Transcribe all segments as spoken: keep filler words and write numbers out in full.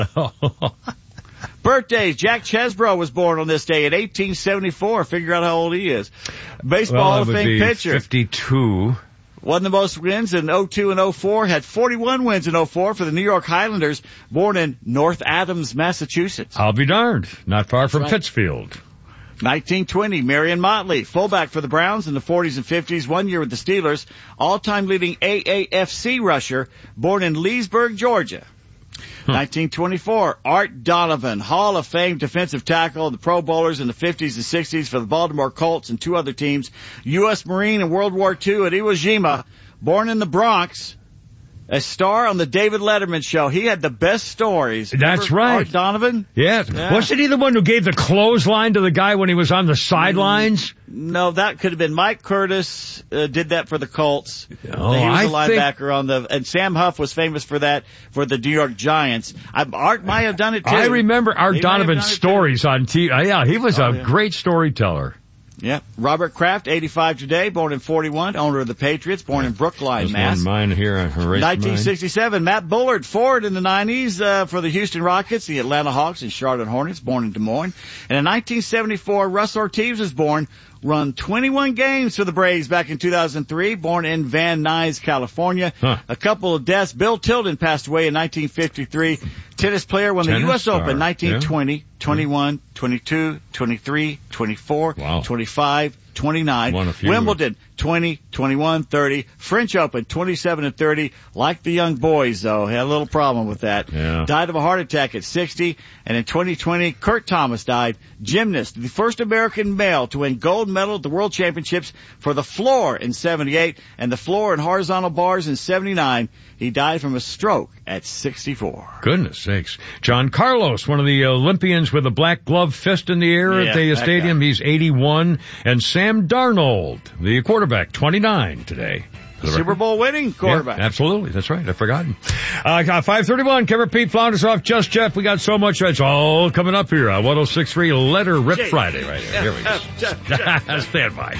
Birthdays. Jack Chesbrough was born on this day in eighteen seventy-four. Figure out how old he is. Baseball well, Hall of Fame pitcher. fifty-two. Won the most wins in oh two and oh four. Had forty-one wins in oh four for the New York Highlanders. Born in North Adams, Massachusetts. I'll be darned. Not far That's from right. Pittsfield. nineteen twenty, Marion Motley, fullback for the Browns in the forties and fifties, one year with the Steelers, all-time leading A A F C rusher, born in Leesburg, Georgia. Huh. nineteen twenty-four, Art Donovan, Hall of Fame defensive tackle, the Pro Bowlers in the fifties and sixties for the Baltimore Colts and two other teams, U S Marine in World War Two at Iwo Jima, born in the Bronx. A star on the David Letterman show. He had the best stories. That's Remember right. Art Donovan? Yes. Yeah. Wasn't he the one who gave the clothesline to the guy when he was on the sidelines? No, that could have been Mike Curtis. Uh, did that for the Colts. Oh, he was I a linebacker think... on the, and Sam Huff was famous for that for the New York Giants. I, Art might have done it too. I remember Art he Donovan's stories on T V. Uh, yeah, he was oh, a yeah. great storyteller. Yeah. Robert Kraft, eighty-five today, born in forty-one, owner of the Patriots, born in Brookline, That's Mass. One mine here. nineteen sixty-seven, Matt Bullard, forward in the nineties uh, for the Houston Rockets, the Atlanta Hawks, and Charlotte Hornets, born in Des Moines. And in nineteen seventy-four, Russ Ortiz was born, run twenty-one games for the Braves back in two thousand three, born in Van Nuys, California. Huh. A couple of deaths. Bill Tilden passed away in nineteen fifty-three. Tennis player won the Tennis U S star. Open nineteen twenty, Yeah. twenty-one, twenty-two, twenty-three, twenty-four, Wow. twenty-five, twenty-nine. Won a few. Wimbledon, twenty, twenty-one, thirty. French Open, twenty-seven and thirty. Like the young boys, though, had a little problem with that. Yeah. Died of a heart attack at sixty. And in twenty twenty, Kurt Thomas died. Gymnast, the first American male to win gold medal at the World Championships for the floor in seventy-eight and the floor and horizontal bars in seventy-nine. He died from a stroke at sixty-four. Goodness sakes. John Carlos, one of the Olympians with a black glove fist in the air Yeah, at the that stadium. guy. He's eighty-one. And Sam Darnold, the quarterback, twenty-nine today. Super Bowl winning quarterback. Yeah, absolutely. That's right. I've forgotten. Uh, five thirty-one, Kevin Pete, Flounders off, Just Jeff. We got so much. It's all coming up here on one oh six point three Letter Rip J- Friday right here. Here we go. Jeff, Jeff, Jeff. Stand by.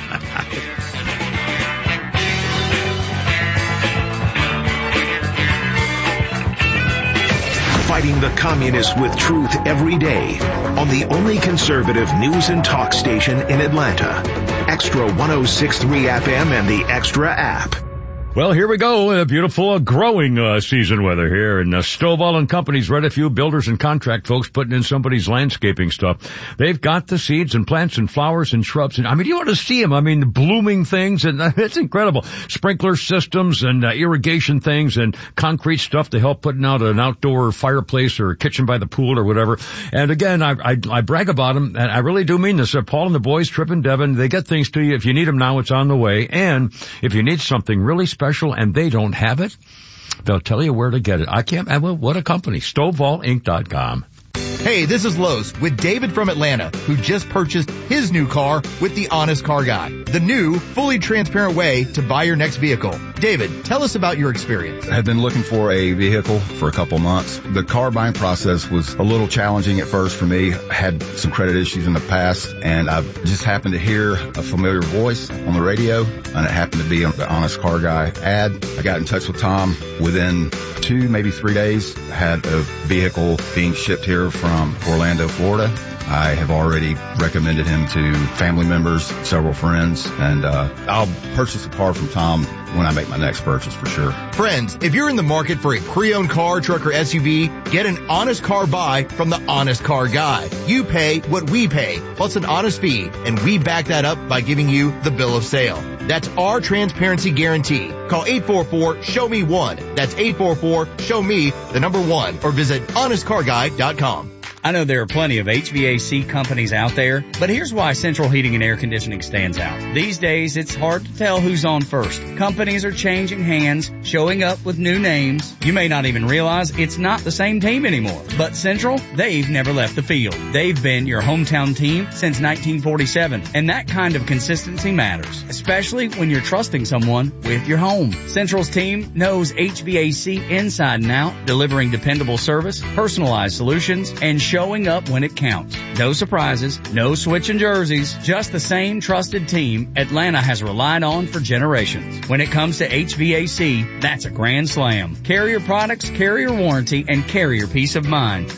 Fighting the communists with truth every day on the only conservative news and talk station in Atlanta. Extra one oh six point three F M and the Extra app. Well, here we go. A beautiful uh, growing uh, season weather here. And uh, Stovall and Company's read a few builders and contract folks putting in somebody's landscaping stuff. They've got the seeds and plants and flowers and shrubs. And I mean, you want to see them. I mean, the blooming things. And uh, it's incredible. Sprinkler systems and uh, irrigation things and concrete stuff to help putting out an outdoor fireplace or a kitchen by the pool or whatever. And again, I, I, I brag about them. And I really do mean this. Uh, Paul and the boys, Trip and Devin, they get things to you. If you need them now, it's on the way. And if you need something really special, special and they don't have it, they'll tell you where to get it. I can't, I will, what a company. Stovall Inc dot com. Hey, this is Lowe's with David from Atlanta, who just purchased his new car with the Honest Car Guy, the new, fully transparent way to buy your next vehicle. David, tell us about your experience. I had been looking for a vehicle for a couple months. The car buying process was a little challenging at first for me. I had some credit issues in the past, and I just happened to hear a familiar voice on the radio, and it happened to be the Honest Car Guy ad. I got in touch with Tom. Within two, maybe three days, I had a vehicle being shipped here from Orlando, Florida. I have already recommended him to family members, several friends, and uh I'll purchase a car from Tom when I make my next purchase for sure. Friends, if you're in the market for a pre-owned car, truck, or S U V, get an honest car buy from the Honest Car Guy. You pay what we pay, plus an honest fee, and we back that up by giving you the bill of sale. That's our transparency guarantee. Call eight four four, show me one. That's eight four four, show me the number one, or visit honest car guy dot com. I know there are plenty of H V A C companies out there, but here's why Central Heating and Air Conditioning stands out. These days, it's hard to tell who's on first. Companies are changing hands, showing up with new names. You may not even realize it's not the same team anymore. But Central, they've never left the field. They've been your hometown team since nineteen forty-seven, and that kind of consistency matters, especially when you're trusting someone with your home. Central's team knows H V A C inside and out, delivering dependable service, personalized solutions, and showing up when it counts. No surprises, no switching jerseys, just the same trusted team Atlanta has relied on for generations. When it comes to H V A C, that's a grand slam. Carrier products, carrier warranty, and carrier peace of mind.